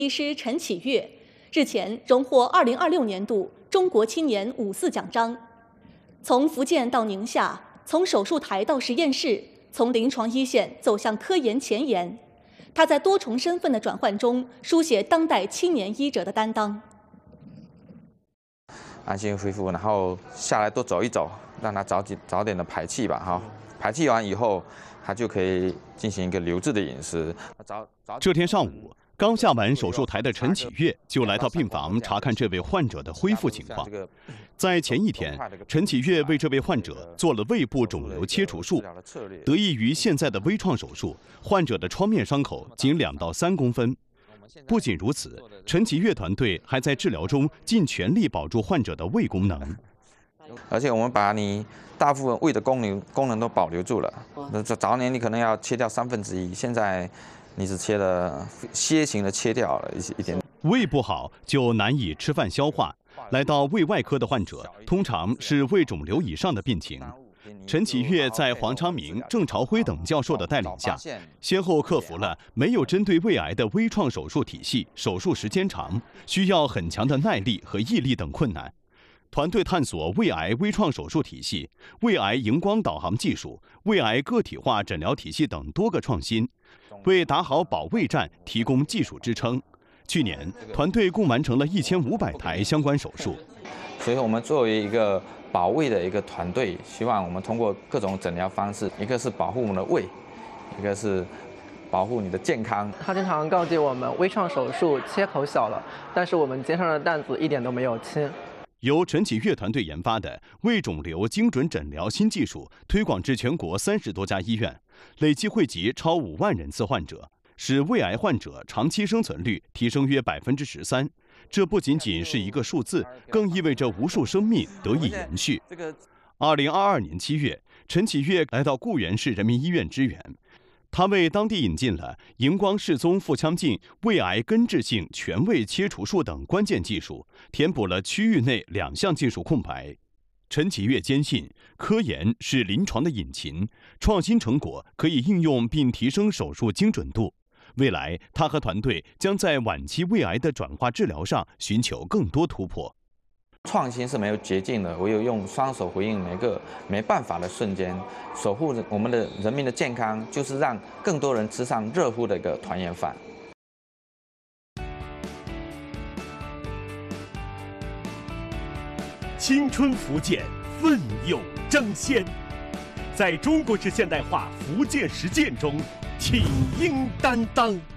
医师陈启岳日前荣获2026年度中国青年54奖章。从福建到宁夏，从手术台到实验室，从临床一线走向科研前沿，他在多重身份的转换中，书写当代青年医者的担当。 安心恢复，然后下来多走一走，让他早点的排气吧，哈。排气完以后，他就可以进行一个流质的饮食。 这天上午，刚下完手术台的陈启岳就来到病房查看这位患者的恢复情况。在前一天，陈启岳为这位患者做了胃部肿瘤切除术。得益于现在的微创手术，患者的创面伤口仅2到3公分。不仅如此，陈启岳团队还在治疗中尽全力保住患者的胃功能。 而且我们把你大部分胃的功能都保留住了。早年你可能要切掉1/3，现在你只切了楔形的切掉了一点。 胃不好就难以吃饭消化，来到胃外科的患者通常是胃肿瘤以上的病情。陈启岳在黄昌明、郑朝辉等教授的带领下，先后克服了没有针对胃癌的微创手术体系、手术时间长、需要很强的耐力和毅力等困难。团队探索胃癌微创手术体系、胃癌荧光导航技术、胃癌个体化诊疗体系等多个创新，为打好保胃战提供技术支撑。去年，团队共完成了1500台相关手术。 所以我们作为一个保胃的一个团队，希望我们通过各种诊疗方式，一个是保护我们的胃，一个是保护你的健康。 他经常告诫我们，微创手术切口小了，但是我们肩上的担子一点都没有轻。 由陈启岳团队研发的胃肿瘤精准诊疗新技术推广至全国30多家医院，累计惠及超5万人次患者，使胃癌患者长期生存率提升约13%。这不仅仅是一个数字，更意味着无数生命得以延续。2022年7月，陈启岳来到固原市人民医院支援。他为当地引进了荧光室宗腹腔镜胃癌根治性全胃切除术等关键技术，填补了区域内2项技术空白。陈启岳坚信，科研是临床的引擎，创新成果可以应用并提升手术精准度。未来，他和团队将在晚期胃癌的转化治疗上寻求更多突破。 创新是没有捷径的，唯有用双手回应每个没办法的瞬间，守护我们的人民的健康，就是让更多人吃上热乎的一个团圆饭。 青春福建，奋勇争先，在中国式现代化福建实践中，挺膺担当。